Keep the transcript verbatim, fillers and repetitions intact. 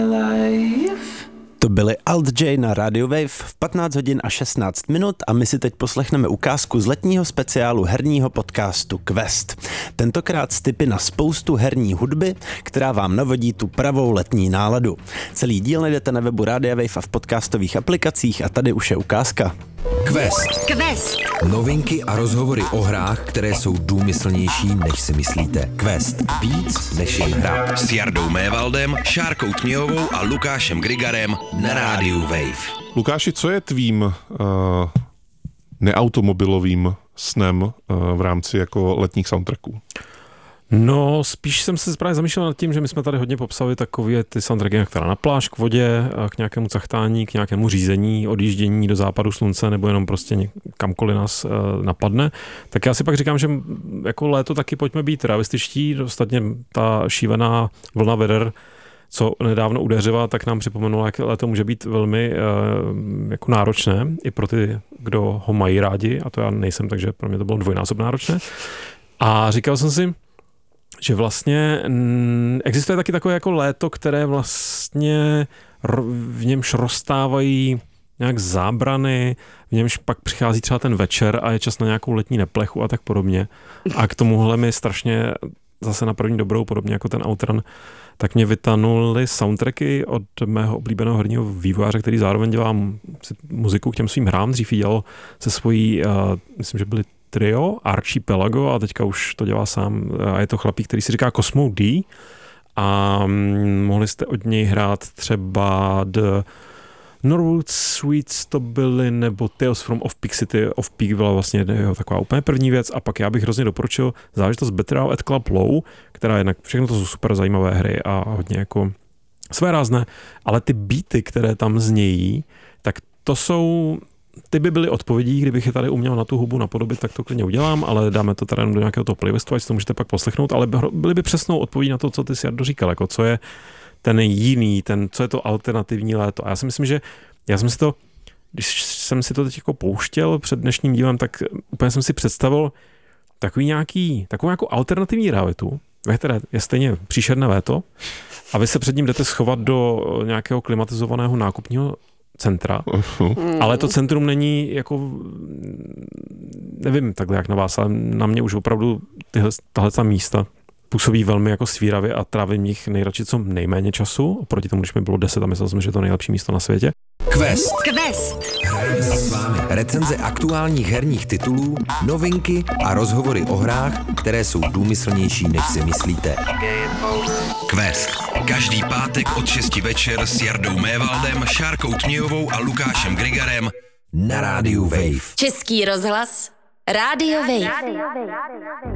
To byly Alt J na Radio Wave v patnáct hodin a šestnáct minut a my si teď poslechneme ukázku z letního speciálu herního podcastu Quest. Tentokrát s tipy na spoustu herní hudby, která vám navodí tu pravou letní náladu. Celý díl najdete na webu Radio Wave a v podcastových aplikacích a tady už je ukázka. Quest. Quest. Novinky a rozhovory o hrách, které jsou důmyslnější, než si myslíte. Quest. Víc než jen hra. S Jardou Mévaldem, Šárkou Tměhovou a Lukášem Grigarem na rádiu Wave. Lukáši, co je tvým uh, neautomobilovým snem uh, v rámci jako letních soundtracků? No, spíš jsem se právě zamýšlel nad tím, že my jsme tady hodně popsali takové ty soundtracky, která na pláž, k vodě, k nějakému cachtání, k nějakému řízení, odjíždění do západu slunce nebo jenom prostě kamkoliv nás uh, napadne. Tak já si pak říkám, že jako léto taky pojďme být realističtí. Ostatně ta šívená vlna veder, co nedávno udeřila, tak nám připomenulo, jak léto může být velmi uh, jako náročné i pro ty, kdo ho mají rádi, a to já nejsem, takže pro mě to bylo dvojnásob náročné. A říkal jsem si, že vlastně existuje taky takové jako léto, které vlastně v němž rozstávají nějak zábrany, v němž pak přichází třeba ten večer a je čas na nějakou letní neplechu a tak podobně. A k tomuhle mi strašně zase na první dobrou, podobně jako ten Outrun, tak mě vytanuly soundtracky od mého oblíbeného herního vývojáře, který zároveň dělá muziku k těm svým hrám. Dřív ji dělal se svojí, uh, myslím, že byly trio, Archipelago, a teďka už to dělá sám a je to chlapík, který si říká Cosmo D. A mohli jste od něj hrát třeba The Norwood Suites to byly, nebo Tales from Off-Peak City. Off-Peak byla vlastně jeho taková úplně první věc, a pak já bych hrozně doporučil záležitost Betrayal at Club Low, která jednak, všechno to jsou super zajímavé hry a hodně jako své rázné, ale ty beaty, které tam znějí, tak to jsou, ty by byly odpovědí, kdybych je tady uměl na tu hubu napodobit, tak to klidně udělám, ale dáme to tady do nějakého toho playlistu, ať si to můžete pak poslechnout, ale byly by přesnou odpovědí na to, co ty si Jardo říkal, jako co je ten jiný, ten, co je to alternativní léto. A já si myslím, že já jsem si to, když jsem si to teď jako pouštěl před dnešním dílem, tak úplně jsem si představil takový nějaký, takovou nějakou alternativní realitu, ve které je stejně příšerné léto a vy se před ním jdete schovat do nějakého klimatizovaného nákupního centra, ale to centrum není jako, nevím takhle jak na vás, ale na mě už opravdu tyhle, tahle ta místa působí velmi jako svíravě a trávím jich nejradši co nejméně času, oproti tomu, když mi bylo deset a myslel jsem, že je to nejlepší místo na světě. Quest. Quest. Hrajeme si s vámi recenze aktuálních herních titulů, novinky a rozhovory o hrách, které jsou důmyslnější, než si myslíte. Quest. Každý pátek od šesti večer s Jardou Mévaldem, Šárkou Tměhovou a Lukášem Grigarem na rádiu Wave. Český rozhlas, Radio Wave.